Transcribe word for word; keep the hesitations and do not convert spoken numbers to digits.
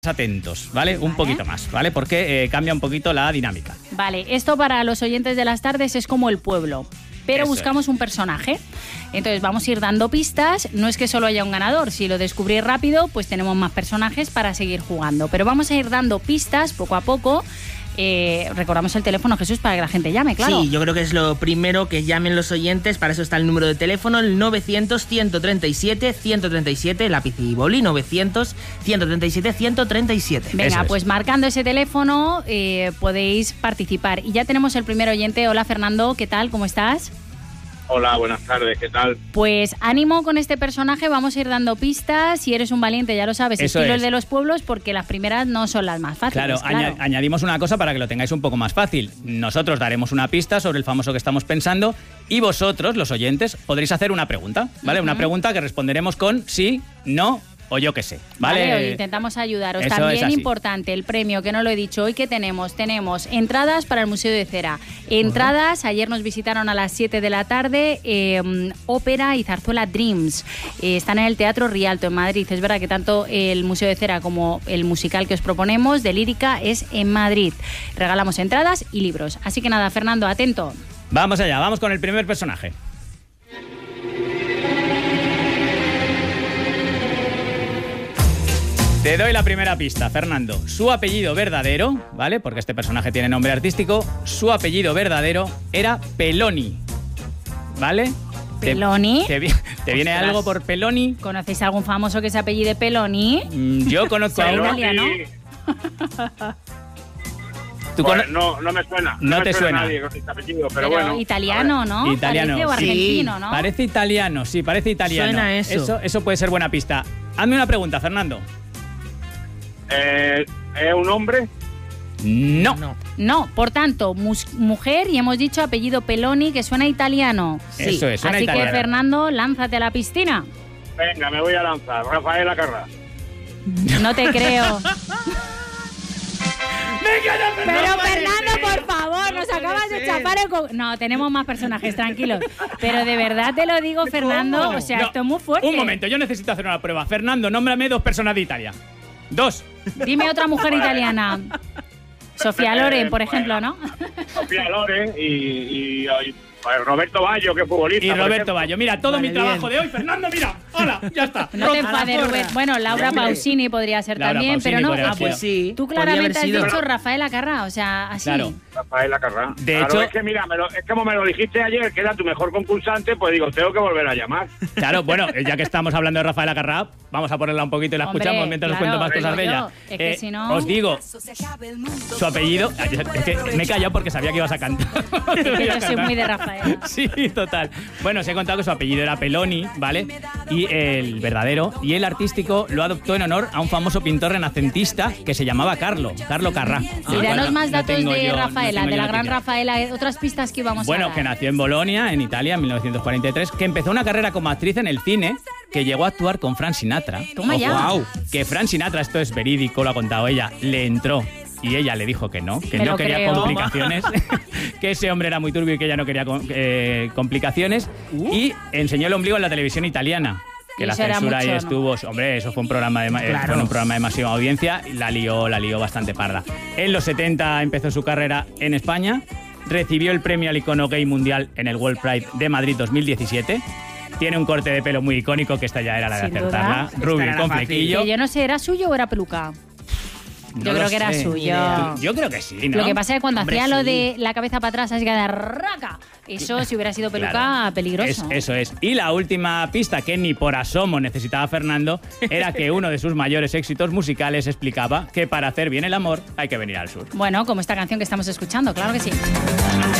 atentos, ¿vale? Vale. Un poquito más, ¿vale? Porque eh, cambia un poquito la dinámica. Vale, esto para los oyentes de las tardes es como el pueblo, pero Eso buscamos es. un personaje. Entonces vamos a ir dando pistas, no es que solo haya un ganador, si lo descubrís rápido, pues tenemos más personajes para seguir jugando. Pero vamos a ir dando pistas poco a poco. Eh, recordamos el teléfono, Jesús, para que la gente llame, claro. Sí, yo creo que es lo primero que llamen los oyentes. Para eso está el número de teléfono, el novecientos, ciento treinta y siete, ciento treinta y siete, lápiz y boli, novecientos, ciento treinta y siete, ciento treinta y siete. Venga, Eso es. pues marcando ese teléfono eh, podéis participar. Y ya tenemos el primer oyente. Hola, Fernando, ¿qué tal? ¿Cómo estás? Hola, buenas tardes, ¿qué tal? Pues ánimo con este personaje, vamos a ir dando pistas. Si eres un valiente, ya lo sabes, Eso estilo es. el de los pueblos, porque las primeras no son las más fáciles. Claro, aña- añadimos una cosa para que lo tengáis un poco más fácil. Nosotros daremos una pista sobre el famoso que estamos pensando y vosotros, los oyentes, podréis hacer una pregunta, ¿vale? Ujú. Una pregunta que responderemos con sí, no o yo qué sé, ¿vale? Vale, hoy intentamos ayudaros. Eso es También así. importante, el premio, que no lo he dicho hoy, que tenemos, tenemos entradas para el Museo de Cera. Entradas, ayer nos visitaron a las siete de la tarde, eh, ópera y zarzuela Dreams. Eh, están en el Teatro Rialto, en Madrid. Es verdad que tanto el Museo de Cera como el musical que os proponemos, de lírica, es en Madrid. Regalamos entradas y libros. Así que nada, Fernando, atento. Vamos allá, vamos con el primer personaje. Te doy la primera pista, Fernando. Su apellido verdadero, ¿vale? Porque este personaje tiene nombre artístico. Su apellido verdadero era Peloni, ¿vale? Te- ¿Peloni? ¿Te, vi- te viene Ostras. algo por Peloni? ¿Conocéis a algún famoso que se apellide Peloni? Mm, Yo conozco a Soy uno. italiano. ¿Tú Pues cono- no, no me suena. No me te suena. nadie con este apellido, pero, Pero bueno. italiano, ¿no? Italiano. Parece, o Sí. argentino, ¿no? Parece italiano, sí, parece italiano. Suena eso. eso. Eso puede ser buena pista. Hazme una pregunta, Fernando. Eh, ¿Es un hombre? No. No. No, por tanto, mus- mujer y hemos dicho apellido Peloni, que suena italiano. Sí. Eso es, suena Así italiano. que, Fernando, lánzate a la piscina. Venga, me voy a lanzar. Rafael Acarrá. No te creo. ¡Venga, ya, Pero, puede Fernando, ser. por favor, nos puede acabas de ser. chapar el... co- No, tenemos más personajes, tranquilos. Pero de verdad te lo digo, Fernando, ¿Cómo? o sea, No, esto es muy fuerte. Un momento, yo necesito hacer una prueba. Fernando, nómbrame dos personas de Italia. Dos. Dime otra mujer italiana. Sofía Loren, por ejemplo, ¿no? Sofía Loren y, y, y, pues, Roberto Baggio, que es futbolista. Y por Roberto ejemplo. Baggio. Mira, todo Vale, mi trabajo bien. de hoy. Fernando, mira. Hola, ya está. No te A la enfades, porra. Rubén. Bueno, Laura Hombre. Pausini podría ser Laura también, Pausini pero no. podría Ah, ser. pues sí. Tú podría claramente has haber sido. dicho Rafael Acarrá, o sea, así. Claro. Rafael Acarrá. De Claro, hecho- es que mira, me lo- es como me lo dijiste ayer, que era tu mejor concursante, pues digo, tengo que volver a llamar. Claro, bueno, ya que estamos hablando de Rafael Acarrá, vamos a ponerla un poquito y la Hombre, escuchamos mientras claro, os cuento más cosas de digo ella. yo, es que si no- Os digo, su apellido... Es que me he callado porque sabía que ibas a cantar. Es que yo soy muy de Rafael. Sí, total. Bueno, os he contado que su apellido era Peloni, ¿vale? Y el verdadero, y el artístico lo adoptó en honor a un famoso pintor renacentista que se llamaba Carlo, Carlo Carrà. Y danos más No datos tengo de yo- no Rafaela, tengo de yo la gran noticia. Rafaela, eh, otras pistas que íbamos a Bueno, dar. que nació en Bolonia, en Italia, en mil novecientos cuarenta y tres, que empezó una carrera como actriz en el cine, que llegó a actuar con Frank Sinatra. Toma ya. Guau, que Frank Sinatra, esto es verídico, lo ha contado ella, le entró. Y ella le dijo que no, que Me no lo quería creo. complicaciones, que ese hombre era muy turbio y que ella no quería com- eh, complicaciones. Y enseñó el ombligo en la televisión italiana. Que Y la eso era censura ahí mucho, ¿no? estuvo, hombre, eso fue un programa de ma- eh, Claro. fue un programa de máxima audiencia y la lió, la lió bastante parda. En los setenta empezó su carrera en España, recibió el premio al icono gay mundial en el World Pride de Madrid dos mil diecisiete. Tiene un corte de pelo muy icónico, que esta ya era la de Sin acertarla. duda. Rubio Esta era con fácil. flequillo. Que yo no sé, ¿era suyo o era peluca? No yo lo creo que era sé. suyo. idea. Yo creo que sí, ¿no? Lo que pasa es que cuando Hombre, hacía lo sí. de la cabeza para atrás, así que de raca, eso si hubiera sido peluca, Claro. peligroso. Es- eso es. Y la última pista que ni por asomo necesitaba Fernando era que uno de sus mayores éxitos musicales explicaba que para hacer bien el amor hay que venir al sur. Bueno, como esta canción que estamos escuchando, claro que sí.